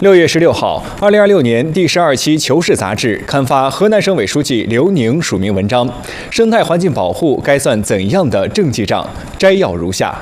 6月16号，2026年第12期《求是》杂志刊发河南省委书记刘宁署名文章《生态环境保护该算怎样的政绩账》，摘要如下。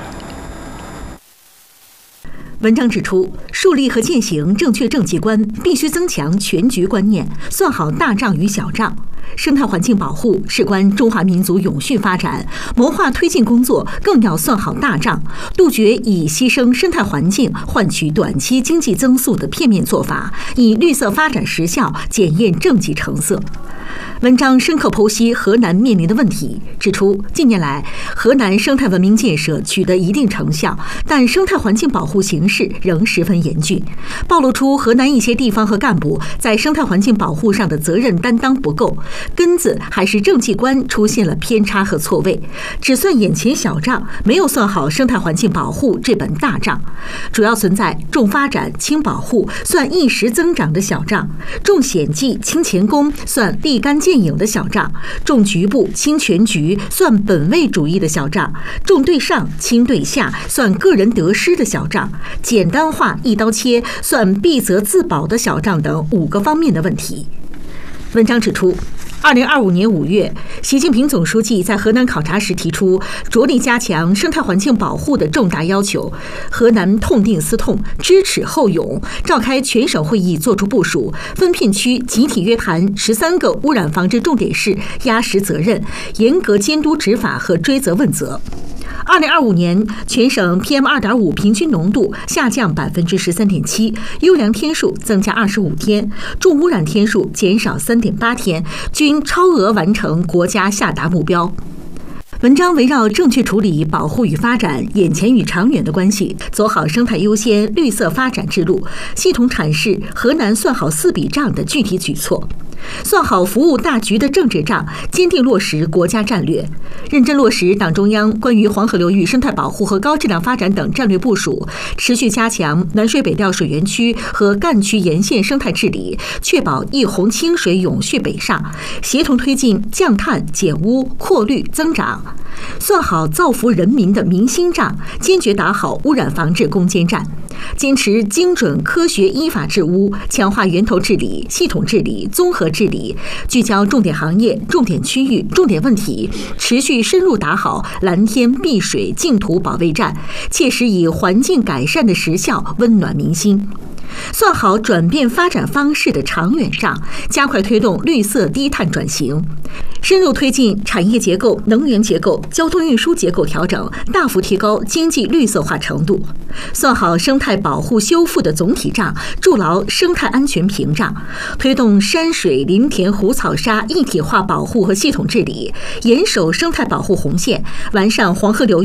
文章指出，树立和践行正确政绩观，必须增强全局观念，算好大账与小账。生态环境保护事关中华民族永续发展，谋划推进工作更要算好大账，杜绝以牺牲生态环境换取短期经济增速的片面做法，以绿色发展实效检验政绩成色。文章深刻剖析河南面临的问题，指出近年来河南生态文明建设取得一定成效，但生态环境保护形势仍十分严峻，暴露出河南一些地方和干部在生态环境保护上的责任担当不够，根子还是政绩观出现了偏差和错位，只算眼前小账，没有算好生态环境保护这本大账，主要存在重发展轻保护算一时增长的小账，重险计轻前功算立竿见影的小账，重局部轻全局算本位主义的小账，重对上轻对下算个人得失的小账，简单化一刀切算必责自保的小账等5个方面的问题。文章指出，2025年5月，习近平总书记在河南考察时提出，着力加强生态环境保护的重大要求。河南痛定思痛，知耻后勇，召开全省会议作出部署，分片区集体约谈13个污染防治重点市，压实责任，严格监督执法和追责问责。2025年，全省 PM2.5 平均浓度下降13.7%，优良天数增加25天，重污染天数减少3.8天，均超额完成国家下达目标。文章围绕正确处理保护与发展、眼前与长远的关系，走好生态优先、绿色发展之路，系统阐释河南算好4笔账的具体举措。算好服务大局的政治账，坚定落实国家战略，认真落实党中央关于黄河流域生态保护和高质量发展等战略部署，持续加强南水北调水源区和干区沿线生态治理，确保一洪清水永续北上，协同推进降碳减污扩绿增长。算好造福人民的民心账，坚决打好污染防治攻坚战，坚持精准科学依法治污，强化源头治理、系统治理、综合治理，聚焦重点行业、重点区域、重点问题，持续深入打好蓝天碧水净土保卫战，切实以环境改善的实效温暖民心。算好转变发展方式的长远账，加快推动绿色低碳转型，深入推进产业结构、能源结构、交通运输结构调整，大幅提高经济绿色化程度。算好生态保护修复的总体账，筑牢生态安全屏障，推动山水林田湖草沙一体化保护和系统治理，严守生态保护红线，完善黄河流域